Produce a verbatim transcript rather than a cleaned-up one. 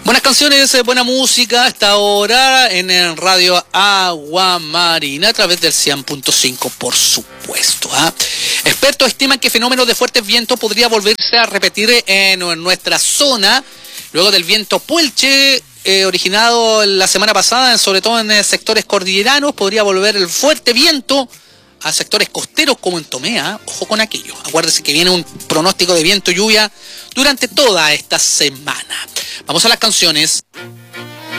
Buenas canciones, eh, buena música a esta hora en el Radio Agua Marina a través del cien punto cinco, por supuesto. ¿eh? Expertos estiman que fenómenos de fuertes vientos podría volverse a repetir en, en nuestra zona luego del viento Puelche eh, originado la semana pasada, sobre todo en eh, sectores cordilleranos. Podría volver el fuerte viento a sectores costeros como en Tomea. Ojo con aquello. Acuérdense que viene un pronóstico de viento y lluvia durante toda esta semana. Vamos a las canciones.